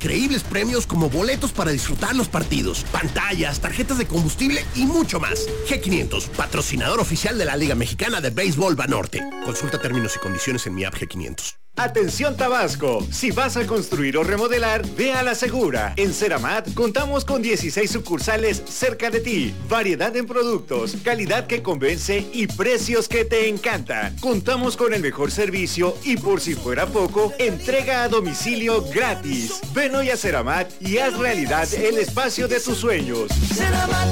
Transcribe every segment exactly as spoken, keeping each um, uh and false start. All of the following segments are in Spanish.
increíbles premios como boletos para disfrutar los partidos, pantallas, tarjetas de combustible y mucho más. G quinientos, patrocinador oficial de la Liga Mexicana de Béisbol Banorte. Consulta términos y condiciones en mi app G quinientos. Atención Tabasco, si vas a construir o remodelar, ve a la segura. En Ceramat contamos con dieciséis sucursales cerca de ti, variedad en productos, calidad que convence y precios que te encantan. Contamos con el mejor servicio y por si fuera poco, entrega a domicilio gratis. Ven hoy a Ceramat y haz realidad el espacio de tus sueños. Ceramat.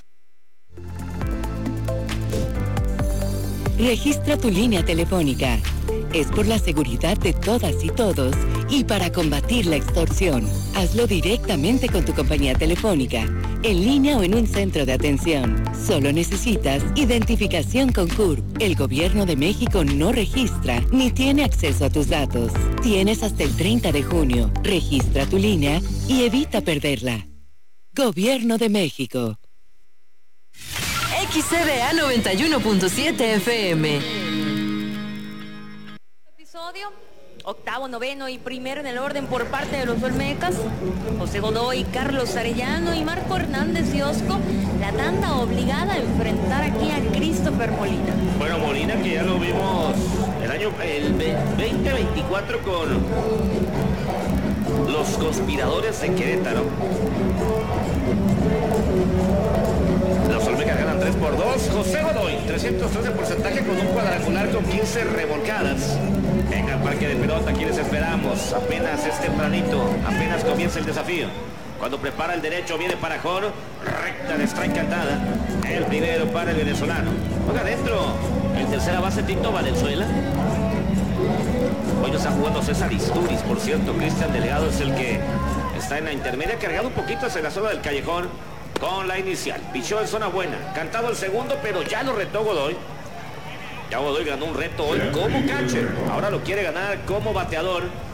Registra tu línea telefónica. Es por la seguridad de todas y todos y para combatir la extorsión. Hazlo directamente con tu compañía telefónica, en línea o en un centro de atención. Solo necesitas identificación con C U R P. El Gobierno de México no registra ni tiene acceso a tus datos. Tienes hasta el treinta de junio. Registra tu línea y evita perderla. Gobierno de México. X C D A noventa y uno punto siete F M. Octavo, noveno y primero en el orden por parte de los Olmecas, José Godoy, Carlos Arellano y Marco Hernández y Osco, la tanda obligada a enfrentar aquí a Christopher Molina. Bueno, Molina que ya lo vimos el año el veinte veinticuatro con los conspiradores de Querétaro. Los Olmecas ganan tres por dos. José Godoy, trescientos tres de porcentaje con un cuadrangular con quince revolcadas. Venga al parque de pelota, aquí les esperamos. Apenas es tempranito, apenas comienza el desafío. Cuando prepara el derecho, viene para Jor. Recta de strike cantada. El primero para el venezolano. Juega adentro. El tercera base, Tito Valenzuela. Hoy no está jugando César Isturiz, por cierto. Cristian Delgado es el que está en la intermedia, cargado un poquito hacia la zona del callejón con la inicial. Pichó en zona buena. Cantado el segundo, pero ya lo retó Godoy. Ya Godoy ganó un reto hoy como catcher. Ahora lo quiere ganar como bateador.